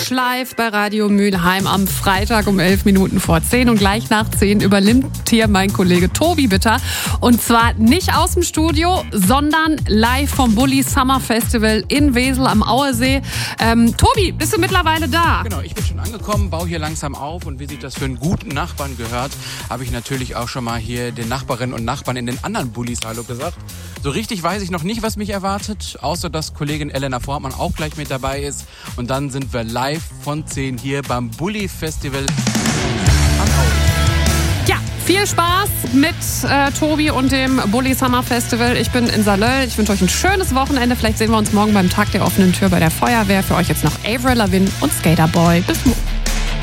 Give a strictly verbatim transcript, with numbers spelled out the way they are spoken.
Bullish live bei Radio Mülheim am Freitag um elf Minuten vor zehn. Und gleich nach zehn übernimmt hier mein Kollege Tobi Bitter. Und zwar nicht aus dem Studio, sondern live vom Bulli Summer Festival in Wesel am Auersee. Ähm, Tobi, bist du mittlerweile da? Genau, ich bin schon angekommen, baue hier langsam auf. Und wie sich das für einen guten Nachbarn gehört, habe ich natürlich auch schon mal hier den Nachbarinnen und Nachbarn in den anderen Bullis Hallo gesagt. So richtig weiß ich noch nicht, was mich erwartet, außer dass Kollegin Elena Vortmann auch gleich mit dabei ist. Und dann sind wir live von zehn hier beim Bulli Festival am Auersee. Ja, viel Spaß mit äh, Tobi und dem Bulli Summer Festival. Ich bin in Salöll. Ich wünsche euch ein schönes Wochenende. Vielleicht sehen wir uns morgen beim Tag der offenen Tür bei der Feuerwehr. Für euch jetzt noch Avril Lavigne und Skater Boy. Bis morgen.